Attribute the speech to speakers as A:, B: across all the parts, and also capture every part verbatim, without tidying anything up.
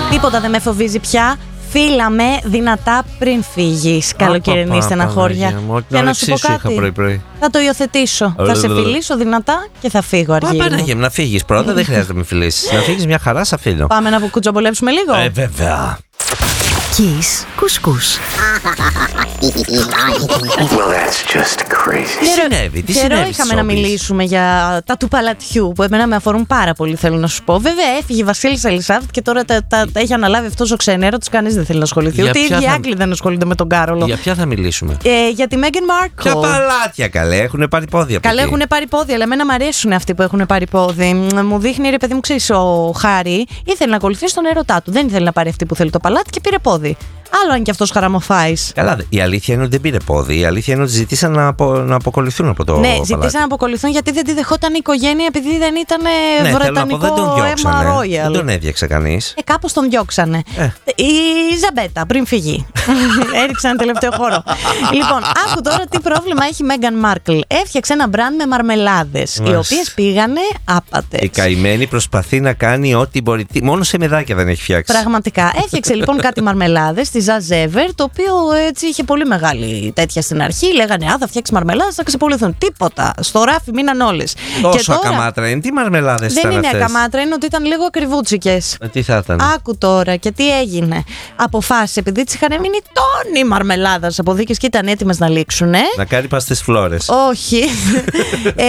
A: Τίποτα δεν με φοβίζει πια. Φύλαμε δυνατά πριν φύγεις. Καλοκαιρινή στεναχώρια.
B: Για να σου πω κάτι, πρωί, πρωί.
A: θα το υιοθετήσω. Θα σε φιλήσω δυνατά και θα φύγω αργή.
B: Παναγία μου, να φύγεις πρώτα, δεν χρειάζεται να με φιλήσεις. Να φύγεις μια χαρά, σ' αφήνω.
A: Πάμε να κουτσομπολέψουμε λίγο.
B: Ε, βέβαια.
C: Kiss Couscous.
D: Well, that's just crazy.
B: Τι συνέβη, τι
A: Καιρό
B: συνέβη.
A: είχαμε να μιλήσουμε για τα του παλατιού που εμένα με αφορούν πάρα πολύ, θέλω να σου πω. Βέβαια, έφυγε η Βασίλισσα Ελισάβετ και τώρα τα, τα, τα έχει αναλάβει αυτός ο ξενέρωτος. Κανείς δεν θέλει να ασχοληθεί.
B: Για
A: Ούτε οι ίδιοι
B: θα...
A: Άγγλοι δεν ασχολούνται με τον Κάρολο.
B: Για ποια θα μιλήσουμε?
A: Ε, για τη Μέγαν Μάρκλ.
B: Ποια παλάτια, καλέ, έχουν πάρει πόδια.
A: Καλέ, έχουν πάρει πόδια, αλλά εμένα μου αρέσουν αυτοί που έχουν πάρει πόδι. Μου δείχνει, ρε παιδί μου, ξέρεις, ο Χάρη ήθελε να ακολουθήσει τον έρωτά του. Δεν ήθελε να πάρει αυτή που θέλει το παλάτι και πήρε πόδι. Άλλο αν και αυτός χαραμοφάης.
B: Καλά, η αλήθεια είναι ότι δεν πήρε πόδι. Η αλήθεια είναι ότι ζητήσαν να, απο, να αποκολληθούν από το
A: Ναι,
B: παλάτι.
A: ζητήσαν να αποκολληθούν γιατί δεν τη δεχόταν η οικογένεια, επειδή δεν ήταν
B: ναι,
A: βρετανικό
B: δεν τον
A: αίμα Royal.
B: Δεν τον έδιωξε κανείς.
A: Ε, κάπως τον διώξανε.
B: Ε.
A: Η Ζαμπέτα πριν φύγει. Έριξε ένα τελευταίο χώρο. Λοιπόν, άκου τώρα τι πρόβλημα έχει η Μέγαν Μάρκλ. Έφτιαξε ένα μπραντ με μαρμελάδες, οι οποίες πήγανε άπατες.
B: Η καημένη προσπαθεί να κάνει ό,τι μπορεί. Μόνο σε μεδάκια δεν έχει φτιάξει.
A: Πραγματικά. Έφτιαξε λοιπόν κάτι μαρμελάδες τη Ζαζέβερ, το οποίο έτσι είχε πολύ μεγάλη τέτοια στην αρχή. Λέγανε Α, θα φτιάξει μαρμελάδες, θα ξεπολυθούν. Τίποτα. Στο ράφι μείναν όλες.
B: Τόσο ακαμάτρα είναι. Τι μαρμελάδες ήταν
A: δεν είναι
B: αυτές?
A: ακαμάτρα, είναι ότι ήταν λίγο ακριβούτσικες.
B: Ε, τι θα ήταν?
A: Άκου τώρα και τι έγινε. Αποφάσισε, επειδή της είχαν μείνει τόνοι μαρμελάδας από δίκες και ήταν έτοιμες να λήξουν.
B: Να κάνει παστές φλόρες.
A: Όχι. ε,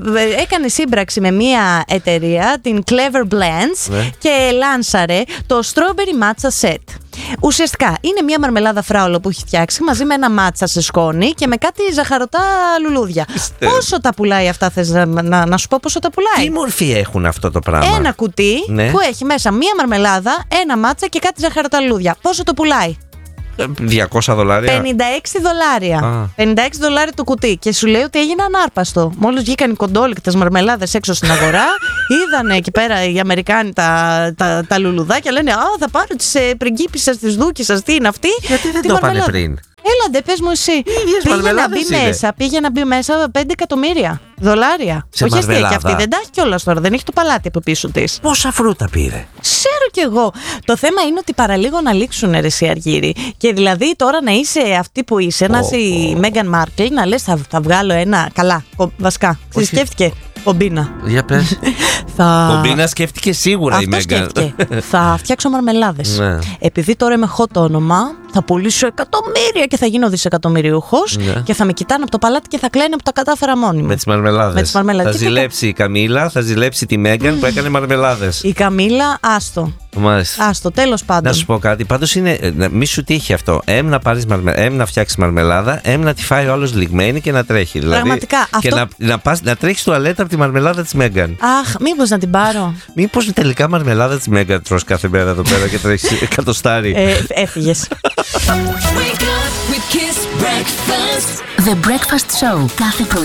A: έκανε σύμπραξη με μια εταιρεία, την Clever Blends,
B: ναι.
A: και λάνσαρε το Strawberry Matcha Set. Ουσιαστικά είναι μια μαρμελάδα φράουλο που έχει φτιάξει μαζί με ένα μάτσα σε σκόνη και με κάτι ζαχαρωτά λουλούδια.
B: Είστε.
A: Πόσο τα πουλάει αυτά, θες να, να, να σου πω πόσο τα πουλάει?
B: Τι μορφή έχουν αυτό το πράγμα?
A: Ένα κουτί,
B: ναι.
A: που έχει μέσα μία μαρμελάδα, ένα μάτσα και κάτι ζαχαρωτά λουλούδια. Πόσο το πουλάει?
B: διακόσια δολάρια.
A: πενήντα έξι δολάρια.
B: Α.
A: πενήντα έξι δολάρια το κουτί. Και σου λέει ότι έγινε ανάρπαστο. Μόλις βγήκαν οι κοντόλικτες μαρμελάδες έξω στην αγορά, είδανε εκεί πέρα οι Αμερικάνοι τα, τα, τα λουλουδάκια. Λένε Α, θα πάρω τις ε, πριγκίπισσες, τις δούκισσες. Τι είναι αυτή?
B: Γιατί δεν
A: τη
B: το είπανε
A: μαρμελάδα.
B: πριν?
A: Έλα ντε, πες μου εσύ. Πήγε να μπει
B: είναι.
A: μέσα, πήγε να μπει μέσα πέντε εκατομμύρια δολάρια.
B: Σε
A: Όχι αστεία, και
B: μαρμελάδα.
A: αυτή δεν τα έχει κιόλας τώρα. Δεν έχει το παλάτι από πίσω της.
B: Πόσα φρούτα πήρε?
A: Ξέρω κι εγώ. Το θέμα είναι ότι παραλίγο να λήξουν, ρε εσύ Αργύρη. Και δηλαδή τώρα να είσαι αυτή που είσαι, να είσαι η Μέγαν Μάρκλ, να λες θα, θα βγάλω ένα. Καλά, κο, βασικά. Σκέφτηκε. Κομπίνα.
B: Για πες.
A: Θα...
B: Κομπίνα σκέφτηκε σίγουρα
A: Αυτό
B: η Μέγαν.
A: σκέφτηκε. Θα φτιάξω μαρμελάδες.
B: Ναι.
A: Επειδή τώρα είμαι hot το όνομα, θα πουλήσω εκατομμύρια και θα γίνω δισεκατομμυριούχος,
B: ναι.
A: και θα με κοιτάνε από το παλάτι και θα κλαίνε που τα κατάφερα μόνη μου.
B: Με τις μαρμελάδες.
A: Με τις μαρμελάδες.
B: Θα
A: Και
B: ζηλέψει η Καμίλα, θα ζηλέψει τη Μέγαν που έκανε μαρμελάδες.
A: Η Καμίλα, άστο.
B: Μάλιστα.
A: Άστο, τέλος πάντων.
B: Να σου πω κάτι. Πάντως είναι. Μη σου τύχει αυτό. Εμ να, πάρεις μαρμε... Εμ να φτιάξεις μαρμελάδα, εμ να τη φάει ο άλλος λιγμένη και να τρέχει. Δηλαδή,
A: Πραγματικά,
B: και
A: αυτό...
B: να, να, πας, να τρέχεις τουαλέτα από τη μαρμελάδα της Μέγαν.
A: Αχ, μήπως να την πάρω.
B: Μήπως τελικά μαρμελάδα της Μέγαν τρως κάθε μέρα εδώ πέρα και τρέχεις εκατοστάρι.
A: ε, έφυγες.
C: The Breakfast Show κάθε πρωί